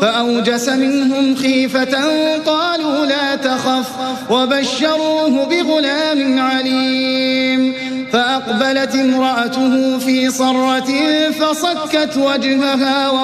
فأوجس منهم خيفة قالوا لا تخف وبشروه بغلام عليم فأقبلت امرأته في صرة فصكت وجهها